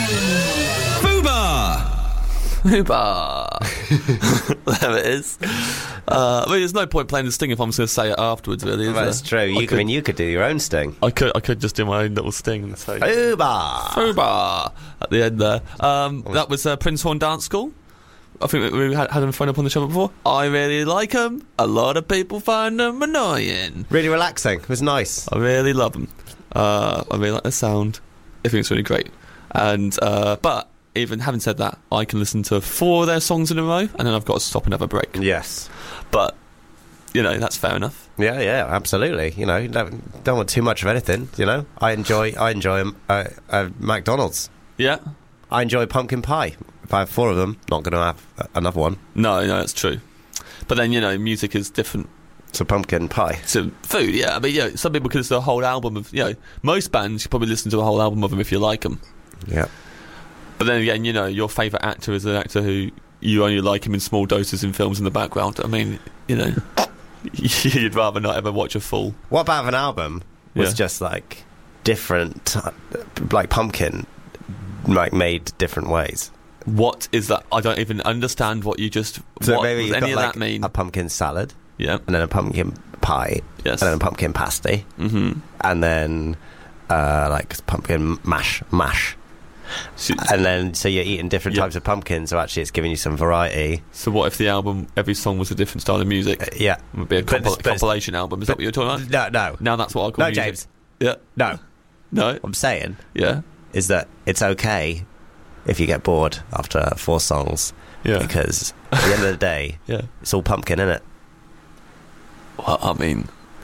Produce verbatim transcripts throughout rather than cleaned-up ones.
Fubar! There it is. Uh, I mean, there's no point playing the sting if I'm just going to say it afterwards, really. Is That's there? true. You I, could, I mean, you could do your own sting. I could, I could just do my own little sting and say Fubar! Fubar at the end there. Um, that was uh, Prince Horn Dance School. I think we had, had them phone up on the show before. I really like them. A lot of people find them annoying. Really relaxing. It was nice. I really love them. Uh, I really like the sound. I think it's really great. And uh, but even having said that, I can listen to four of their songs in a row, and then I've got to stop and have a break. Yes. But you know, that's fair enough. Yeah, yeah, absolutely. You know, you don't, don't want too much of anything. You know, I enjoy, I enjoy um, uh, uh, McDonald's. Yeah. I enjoy pumpkin pie. If I have four of them, not going to have another one. No, no, that's true. But then, you know, music is different. So pumpkin pie. To food, yeah. I mean, you know, some people can listen to a whole album of, you know, most bands, you probably listen to a whole album of them if you like them. Yeah. But then again, you know, your favourite actor is an actor who you only like him in small doses in films in the background. I mean, you know, you'd rather not ever watch a full. What about if an album was Yeah. just like different, like pumpkin, like made different ways? What is that? I don't even understand what you just. So what maybe does you've any got of like that mean? a pumpkin salad, Yeah. and then a pumpkin pie, Yes. and then a pumpkin pasty, Mm-hmm. and then uh, like pumpkin mash, mash. So, And then, so you're eating different Yeah. types of pumpkins, so actually it's giving you some variety. so what if the album, every song was a different style of music? Uh, yeah. It would be a But compil- this- but it's- compilation album. Is that what you're talking about? No, no. Now that's what I call No, music. James. Yeah. No. No. What I'm saying Yeah. is that it's okay if you get bored after four songs, Yeah. because at the end of the day, Yeah. it's all pumpkin, isn't it? Well, I mean,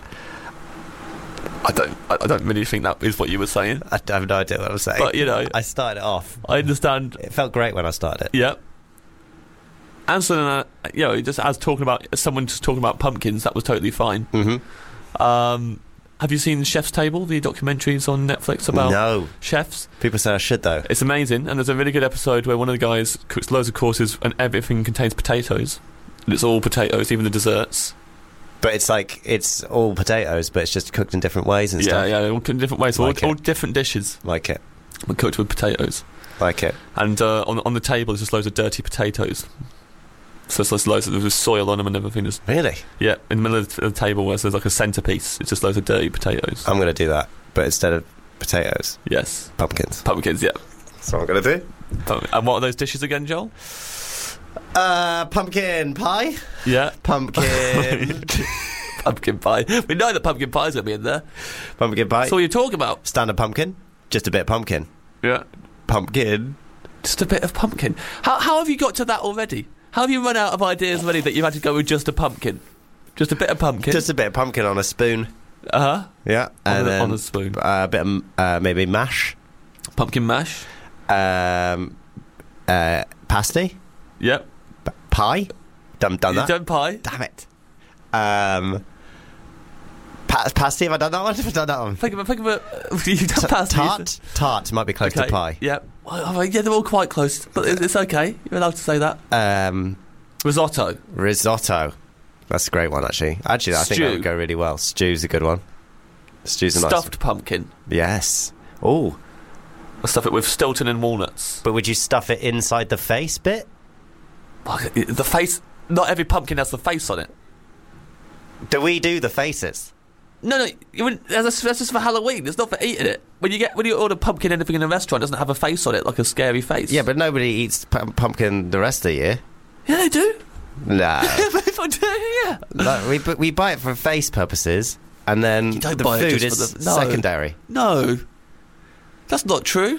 I don't. I I don't really think that is what you were saying. I have no idea what I'm saying. But, you know- I started it off. I understand. It felt great when I started it. Yeah. And so, then, uh, you know, just as talking about someone just talking about pumpkins, that was totally fine. Mm-hmm. Um, have you seen Chef's Table, the documentaries on Netflix about No. chefs? People say I should, though. It's amazing, and there's a really good episode where one of the guys cooks loads of courses and everything contains potatoes. And it's all potatoes, even the desserts. But it's like, it's all potatoes, but it's just cooked in different ways and Yeah, stuff. yeah, all in different ways. Like all, it. all different dishes, Like it. but cooked with potatoes. Like it. And uh, on on the table, there's just loads of dirty potatoes. So it's just loads of there's soil on them and everything. Just, Really? yeah, in the middle of the table where there's like a centrepiece, it's just loads of dirty potatoes. I'm going to do that. But instead of potatoes, Yes, pumpkins. pumpkins. Yeah. That's what I'm going to do. Pump- And what are those dishes again, Joel? Uh, pumpkin pie? Yeah. Pumpkin. Pumpkin pie. We know that pumpkin pie's going to be in there. pumpkin pie. That's all you talk about. Standard pumpkin. Just a bit of pumpkin. Yeah. Pumpkin. Just a bit of pumpkin. How how have you got to that already? How have you run out of ideas already that you've had to go with just a pumpkin? Just a bit of pumpkin? Just a bit of pumpkin on a spoon. Uh-huh. Yeah. On And a- then on a spoon. uh, a bit of uh, maybe mash. Pumpkin mash? Um, uh, pasty. Yep. P- pie. Done, done You've that. done pie? Damn it. Um, pa- pasty. Have I done that one? Have I done that one? Think of a... Think of a you've done T- pasty. tart. Tart might be close to pie. Yep. Well, I mean, yeah, they're all quite close, but it- it's okay. You're allowed to say that. Um, Risotto. risotto. That's a great one, actually. Actually, I think that Stew. would go really well. Stew's a good one. Stew's a nice Stuffed pumpkin. one. Yes. Oh, I stuff it with Stilton and walnuts. but would you stuff it inside the face bit? Fuck, the face... Not every pumpkin has the face on it. Do we do the faces? No, no, you wouldn't, that's, that's just for Halloween. It's not for eating it. When you get when you order pumpkin anything in a restaurant, it doesn't have a face on it, like a scary face. Yeah, but nobody eats pu- pumpkin the rest of the year. Yeah, they do. Nah. If I do, yeah. Like, we bu- we buy it for face purposes, and then You don't the buy it food just is for the- no. secondary. No, that's not true.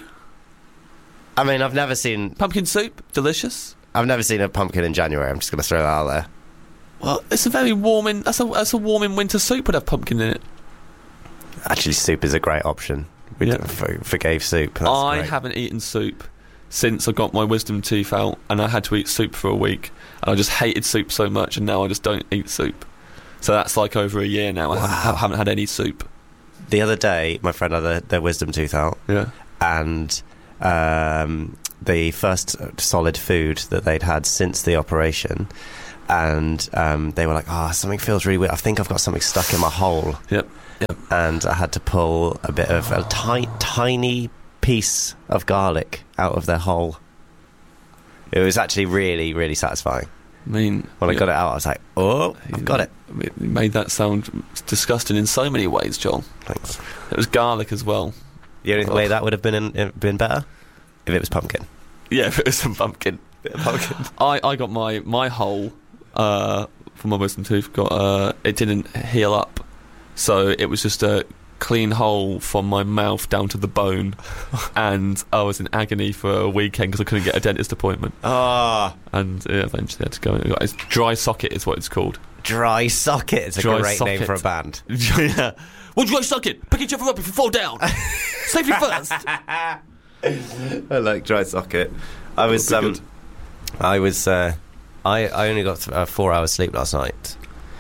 I mean, I've never seen Pumpkin soup, delicious. I've never seen a pumpkin in January. I'm just going to throw that out there. Well, it's a very warm in. That's a that's a warm in winter soup would have pumpkin in it. Actually, soup is a great option. We Yeah. d- for, forgave soup. That's I great. haven't eaten soup since I got my wisdom teeth out, and I had to eat soup for a week. And I just hated soup so much, and now I just don't eat soup. So that's like over a year now. I haven't, I haven't had any soup. The other day, my friend had their, their wisdom tooth out, Yeah. and um, the first solid food that they'd had since the operation, and um, they were like, "Oh, something feels really weird. I think I've got something stuck in my hole." Yep. Yep. And I had to pull a bit of a ti- tiny piece of garlic out of their hole. It was actually really, really satisfying. I mean, when I yeah. got it out, I was like, "Oh, I've got it." It made that sound disgusting in so many ways, Joel. Thanks. It was garlic as well. The only Oh. way that would have been in, been better if it was pumpkin. Yeah, if it was some pumpkin. Bit of pumpkin. I, I got my my hole uh, for my wisdom tooth. Got uh, it didn't heal up, so it was just a clean hole from my mouth down to the bone, and I was in agony for a weekend because I couldn't get a dentist appointment. Ah, And yeah, eventually I had to go. It's dry socket is what it's called. dry socket. It's a Dry great socket. name for a band. Yeah. Well, dry socket. Pick each other up if you fall down. Safety first. I like dry socket. I was That'd um, be I was uh, I I only got th- uh, four hours sleep last night.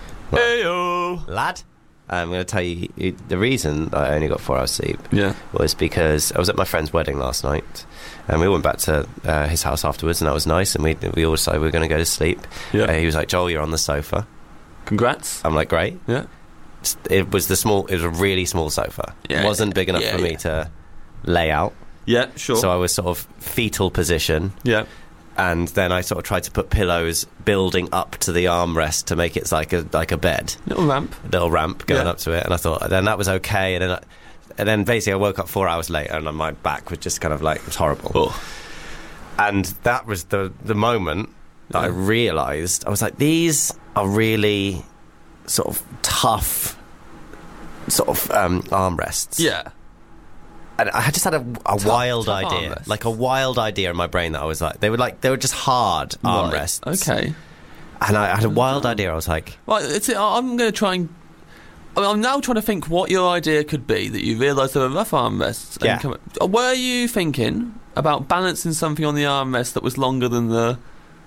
Heyo. Lad, I'm going to tell you, you the reason I only got four hours sleep Yeah. was because I was at my friend's wedding last night, and we went back to uh, his house afterwards, and that was nice. And we we all decided we were going to go to sleep. Yeah. Uh, he was like, "Joel, you're on the sofa." Congrats. I'm like, "Great." Yeah. It was the small. It was a really small sofa. Yeah, it wasn't big enough yeah, for me yeah. to lay out. Yeah. Sure. So I was sort of fetal position. yeah. And then I sort of tried to put pillows building up to the armrest to make it like a like a bed, Little ramp. a little ramp going Yeah. up to it. And I thought then that was okay. And then I, and then basically I woke up four hours later and my back was just kind of like, it was horrible. Oh. And that was the the moment that I Yeah. realised, I was like, these are really sort of tough sort of um, armrests. Yeah. And I just had a, a Tough- wild tough idea, armrests. like a wild idea in my brain that I was like, they were like, they were just hard Right. armrests. Okay. And I had a wild idea. I was like, Well, it's. I'm going to try and. I mean, I'm now trying to think what your idea could be that you realised there were rough armrests. and Yeah. come- Were you thinking about balancing something on the armrest that was longer than the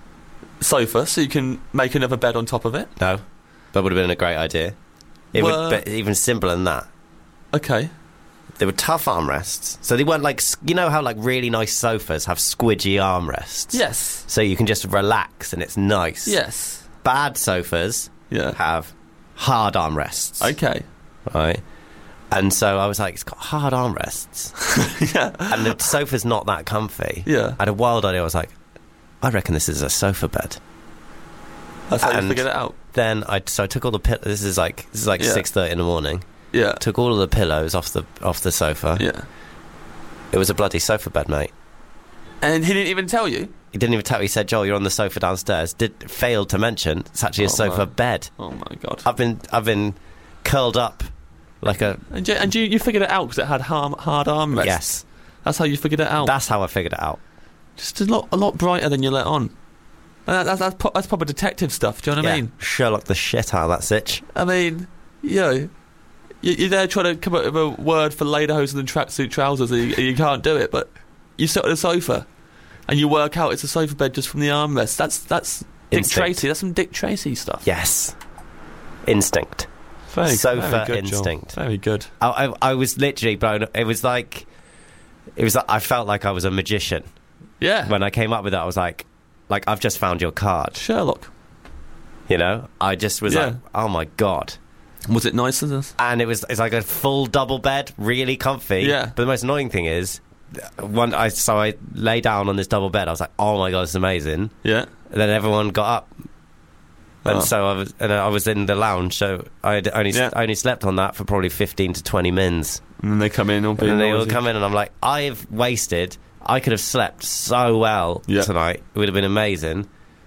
sofa, so you can make another bed on top of it? no, that would have been a great idea. It Were- would be even simpler than that. Okay. They were tough armrests, so they weren't like s- you know how like really nice sofas have squidgy armrests. Yes. So you can just relax and it's nice. Yes. Bad sofas Yeah. have hard armrests. Okay. Right. And so I was like, it's got hard armrests, yeah. and the sofa's not that comfy. Yeah. I had a wild idea. I was like, I reckon this is a sofa bed. That's how you and- figured it out. Then I so I took all the pillows. This is like this is like Yeah. six thirty in the morning. Yeah. Took all of the pillows off the off the sofa. Yeah. It was a bloody sofa bed, mate. And he didn't even tell you. He didn't even tell me. He said, "Joel, you're on the sofa downstairs." Did failed to mention it's actually a Oh, sofa man. bed. Oh my god. I've been I've been curled up like a And you, and you, you figured it out because it had hard, hard armrests. yes. That's how you figured it out. That's how I figured it out. Just a lot, a lot brighter than you let on. And that, that's that's, pro- that's proper detective stuff. Do you know what I Yeah. mean? Sherlock the shit out of that sitch. I mean, you know, you, you're there trying to come up with a word for lederhosen and tracksuit trousers, and you, and you can't do it. But you sit on a sofa, and you work out it's a sofa bed just from the armrest. That's that's Dick Instinct. Tracy. That's some Dick Tracy stuff. Yes. Instinct. Very, Sofa very good, Joel. instinct. Very good. I, I I was literally blown. It was like it was. Like, I felt like I was a magician Yeah. when I came up with it. I was like, like I've just found your card. Sherlock. You know, I just was Yeah. like, oh my god. Was it nicer than this? And it was it's like a full double bed, really comfy. Yeah. But the most annoying thing is, one I so I lay down on this double bed. I was like, oh my god, it's amazing. Yeah. And then everyone got up, and Oh. so I was and I was in the lounge. So I had only Yeah. I only slept on that for probably fifteen to twenty mins. And then they come in all And being then they all noisy. come in, and I'm like, I've wasted. I could have slept so well Yeah. tonight. It would have been amazing.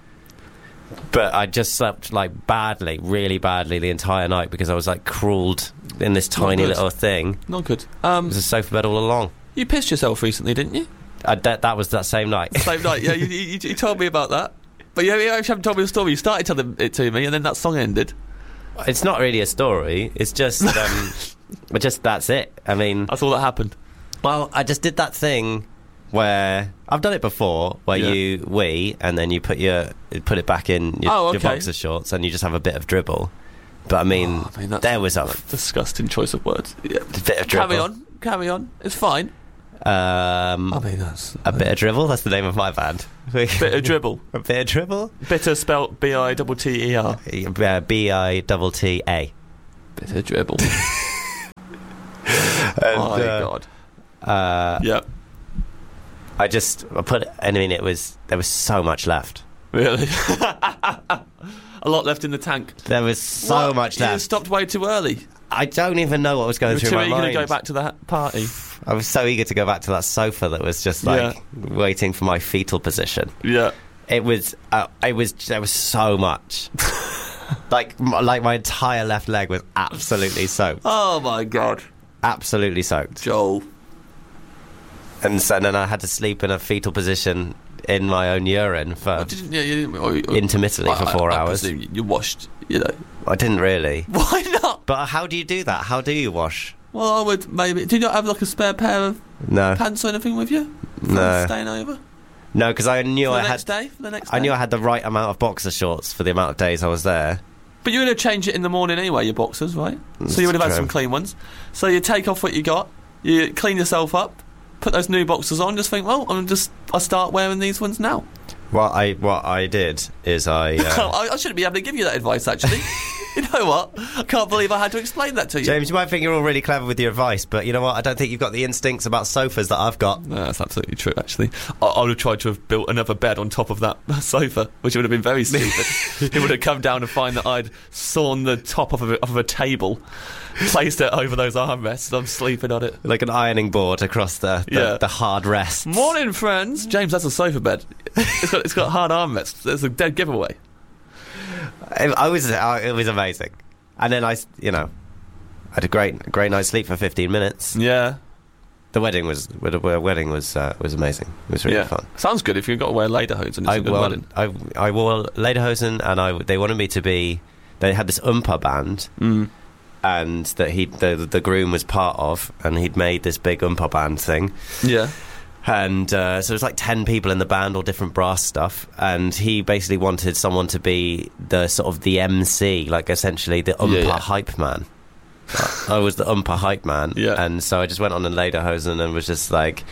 But I just slept like badly, really badly the entire night because I was like crawled in this tiny good. little thing. Not good. It Um, was a sofa bed all along. you pissed yourself recently, didn't you? I, that, that was that same night. Same night. Yeah, you, you, you told me about that. But yeah, you actually haven't told me the story. You started telling it to me, and then that song ended. It's not really a story. It's just, um, but just that's it. I mean, That's all that happened. well, I just did that thing where I've done it before, where Yeah. you wee and then you put your put it back in your, Oh, your okay. boxer shorts and you just have a bit of dribble. But I mean, Oh, I mean, that's there was a a disgusting choice of words. Yeah. bit of dribble. Carry on, carry on. It's fine. Um, I mean, that's a bit of dribble. That's the name of my band. bit of dribble. a bit of dribble. Bitter spelt B I T T E R. Uh, B I T T A. Bit of dribble. And, My uh, God. Uh, Yeah. I just I put. I mean, it was there was so much left. Really? A lot left in the tank. There was so What? much You left. stopped way too early. I don't even know what was going You were through too my eager mind. to go back to that party. I was so eager to go back to that sofa that was just like Yeah. waiting for my fetal position. Yeah. It was. Uh, it was. There was so much. like, m- like my entire left leg was absolutely soaked. Oh my god, Absolutely soaked. Joel. And so then I had to sleep in a fetal position in my own urine for Oh, didn't, yeah, you didn't, oh, oh, intermittently for I- four I, I hours. presume you- you washed, you know. I didn't really. Why not? But how do you do that? How do you wash? Well, I would maybe. Do you not have like a spare pair of No, pants or anything with you? For No. Staying over? no, because I knew For I the had. next day? For the next I day? knew I had the right amount of boxer shorts for the amount of days I was there. But you would have changed it in the morning anyway, your boxers, right? That's so you would have had true. some clean ones. So you take off what you got, you clean yourself up, put those new boxers on, just think, well, I'm just, I start wearing these ones now. What I what I did is I. Uh, I, I shouldn't be able to give you that advice, actually. You know what? I can't believe I had to explain that to you. James, you might think you're all really clever with your advice, but you know what? I don't think you've got the instincts about sofas that I've got. No, that's absolutely true, actually. I, I would have tried to have built another bed on top of that sofa, which would have been very stupid. It would have come down and find that I'd sawn the top off of a, off of a table, placed it over those armrests, and I'm sleeping on it. Like an ironing board across the, the, Yeah. the hard rests. Morning, friends. James, that's a sofa bed. It's got, it's got hard armrests. It's a dead giveaway. I, I was, I, it was amazing. And then I, s- you know, I had a great, great night's sleep for fifteen minutes. Yeah. The wedding was, the wedding was, uh, was amazing. It was really yeah. fun. Sounds good if you've got to wear lederhosen. It's I a good wore, wedding. I, I wore lederhosen, and I, they wanted me to be. They had this Oompa band, Mm. and that he, the, the groom was part of, and he'd made this big Oompa band thing. Yeah. And uh, so it was like ten people in the band, all different brass stuff. And he basically wanted someone to be the sort of the M C, like essentially the Oompa Yeah, yeah. hype man. I was the Oompa hype man. Yeah. And so I just went on in lederhosen and was just like,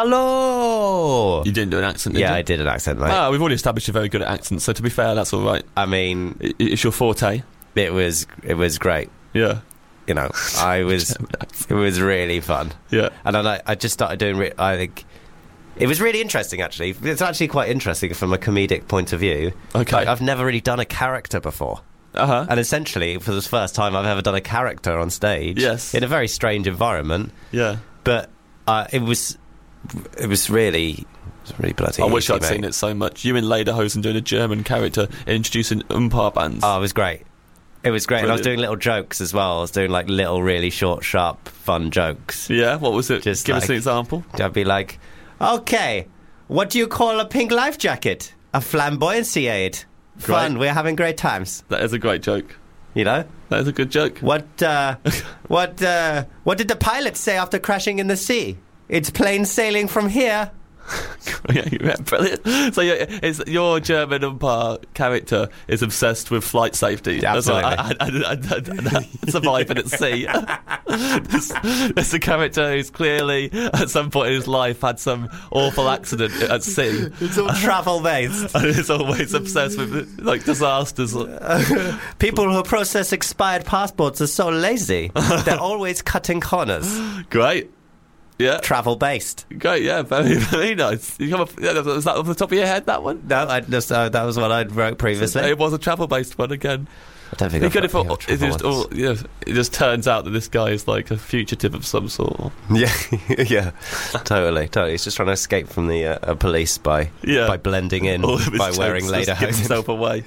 hello! You didn't do an accent, did Yeah, you? I did an accent, mate. Ah, we've already established you're very good at accents, so to be fair, that's all right. I mean, I- It's your forte. it was it was great. Yeah. You know, I was it was really fun. Yeah. And then I, I just started doing. Re- I think it was really interesting. Actually, it's actually quite interesting from a comedic point of view. Okay. Like, I've never really done a character before, Uh huh. and essentially, for the first time, I've ever done a character on stage. Yes. in a very strange environment, Yeah. but uh, it was it was really it was really bloody. I wish easy, I'd mate. seen it so much. You in lederhosen doing a German character introducing umpire bands. Oh, it was great. It was great. And I was Brilliant. doing little jokes as well. I was doing like little, really short, sharp, fun jokes. Yeah. What was it? Just Give us like- an example. I'd be like, okay, what do you call a pink life jacket? A flamboyancy aid. Fun, Great. we're having great times. That is a great joke. You know? That is a good joke. What, uh, what, uh, what did the pilot say after crashing in the sea? It's plain sailing from here. Yeah, yeah, brilliant. So your, it's, your German umpire character is obsessed with flight safety. That's what I, I, I, I, I, surviving at sea. This, this is a character who's clearly, at some point in his life, had some awful accident at sea. It's all travel based. And is always obsessed with like disasters. People who process expired passports are so lazy. They're always cutting corners. Great. Yeah. Travel based. Great, yeah, very, very nice. You come up, yeah, was that off the top of your head, that one? No, I just, uh, that was what I wrote previously. It was a travel-based one again. I don't think You I've could got have any thought, it travel just, ones. oh, yeah, it just turns out that this guy is like a fugitive of some sort. Yeah, yeah, totally, totally. He's just trying to escape from the uh, uh, police by Yeah. by blending in, All of his by jokes, wearing just give lederhosen. himself away.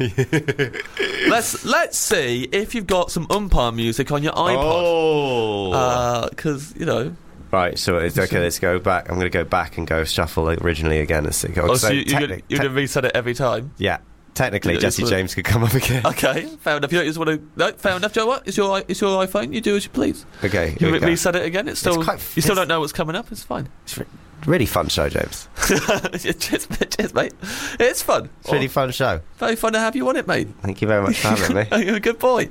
let's let's see if you've got some umpire music on your iPod. Oh, Because, you know... right. So it's, okay, let's go back. I'm going to go back and go shuffle originally again. And see. Oh, so you, you're techni- going you're to reset it every time? yeah, technically, You Jesse just wanna- James could come up again. Okay, fair enough. You don't just want to... No, fair enough, Joe. What? It's your, it's your iPhone. You do as you please. Okay, You here we re- go. reset it again. It's still... quite- you still it's- don't know what's coming up. It's fine. It's re- really fun show, James. cheers, cheers, mate. It's fun. It's a really fun show. Very fun to have you on it, mate. Thank you very much for having me. You're a good boy.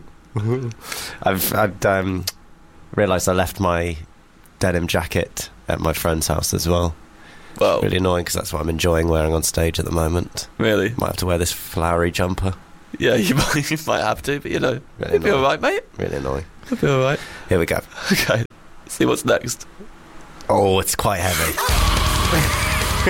I've, I've um, realised I left my denim jacket at my friend's house as well. Well, Really annoying because that's what I'm enjoying wearing on stage at the moment. really? Might have to wear this flowery jumper. Yeah, you might, you might have to, but you know, Really you'll be annoying. all right, mate. Really annoying. You'll be all right. Here we go. Okay. See what's next. Oh, it's quite heavy.